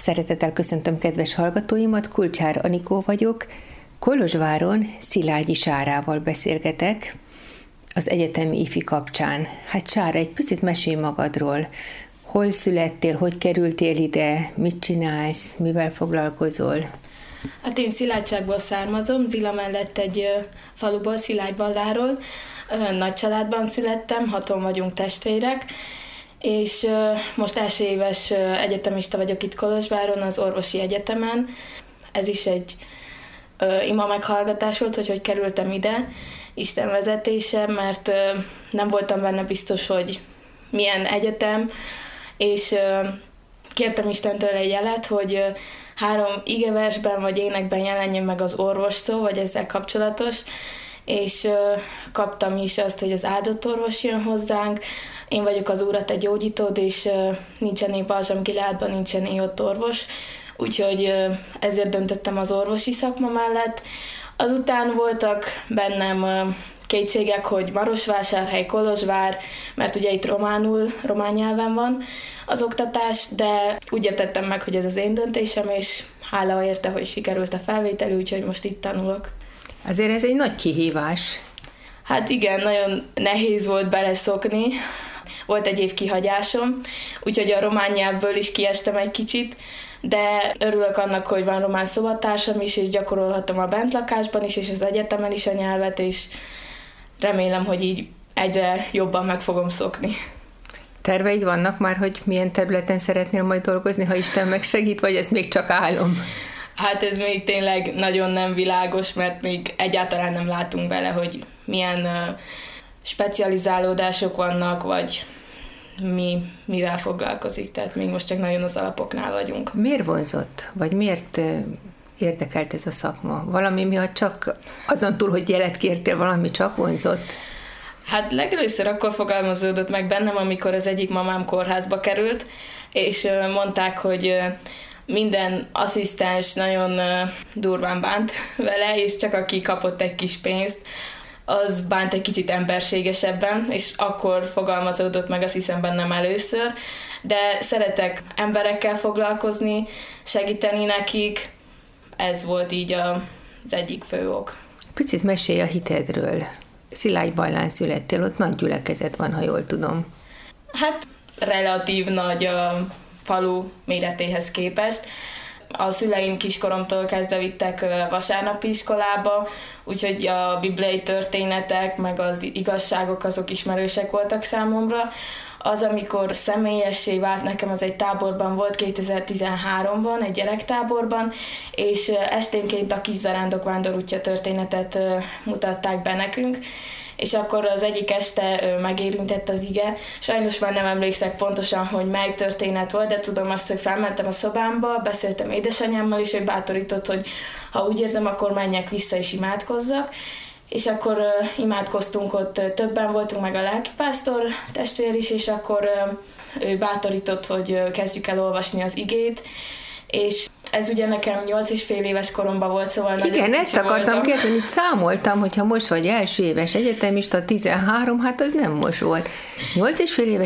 Szeretettel köszöntöm kedves hallgatóimat, Kulcsár Anikó vagyok. Kolozsváron Szilágyi Sárával beszélgetek az egyetemi ifi kapcsán. Hát Sára, egy picit mesélj magadról. Hol születtél, hogy kerültél ide, mit csinálsz, mivel foglalkozol? Hát én Szilágyságból származom, Zila mellett egy faluból, Szilágyvalláról. Nagy családban születtem, 6-an vagyunk testvérek, és most első éves egyetemista vagyok itt Kolozsváron, az orvosi egyetemen. Ez is egy ima meghallgatás volt, hogy kerültem ide, Isten vezetése, mert nem voltam benne biztos, hogy milyen egyetem, és kértem Istentől egy jelet, hogy 3 igeversben vagy énekben jelenjen meg az orvos szó, vagy ezzel kapcsolatos, és kaptam is azt, hogy az áldott orvos jön hozzánk. Én vagyok az Úr a te gyógyítód, és nincsen én Balzsam-Gileádban, nincsen én ott orvos, úgyhogy ezért döntöttem az orvosi szakma mellett. Azután voltak bennem kétségek, hogy Marosvásárhely, Kolozsvár, mert ugye itt román nyelven van az oktatás, de úgy értettem meg, hogy ez az én döntésem, és hála érte, hogy sikerült a felvételi, úgyhogy most itt tanulok. Azért ez egy nagy kihívás. Hát igen, nagyon nehéz volt beleszokni. Volt egy év kihagyásom, úgyhogy a román nyelvből is kiestem egy kicsit, de örülök annak, hogy van román szobatársam is, és gyakorolhatom a bentlakásban is, és az egyetemen is a nyelvet, és remélem, hogy így egyre jobban meg fogom szokni. Terveid vannak már, hogy milyen területen szeretnél majd dolgozni, ha Isten megsegít, vagy ez még csak álom? Hát ez még tényleg nagyon nem világos, mert még egyáltalán nem látunk bele, hogy milyen specializálódások vannak, vagy mivel foglalkozik, tehát még most csak nagyon az alapoknál vagyunk. Miért vonzott, vagy miért érdekelt ez a szakma? Valami miatt csak azon túl, hogy jelet kértél, valami csak vonzott? Hát legelőször akkor fogalmazódott meg bennem, amikor az egyik mamám kórházba került, és mondták, hogy minden asszisztens nagyon durván bánt vele, és csak aki kapott egy kis pénzt, az bánt egy kicsit emberségesebben, és akkor fogalmazódott meg, azt hiszem, bennem először, de szeretek emberekkel foglalkozni, segíteni nekik, ez volt így az egyik fő ok. Picit mesélj a hitedről. Szilágyvallán születtél, ott nagy gyülekezet van, ha jól tudom. Hát relatív nagy a falu méretéhez képest. A szüleim kiskoromtól kezdve vittek vasárnapi iskolába, úgyhogy a bibliai történetek, meg az igazságok azok ismerősek voltak számomra. Az, amikor személyessé vált nekem, az egy táborban volt 2013-ban, egy gyerektáborban, és esténként a Kis Zarándok vándorútja történetet mutatták be nekünk, és akkor az egyik este megérintett az ige. Sajnos már nem emlékszek pontosan, hogy mely történet volt, de tudom azt, hogy felmentem a szobámba, beszéltem édesanyámmal, és ő bátorított, hogy ha úgy érzem, akkor menjek vissza és imádkozzak. És akkor imádkoztunk, ott többen voltunk, meg a lelkipásztor testvér is, és akkor ő bátorított, hogy kezdjük el olvasni az igét, és ez ugye nekem 8,5 éves koromban volt, szóval igen, ezt akartam kérdezni, itt számoltam, hogyha most vagy első éves egyetemista, 13, hát az nem most volt. 8,5 éves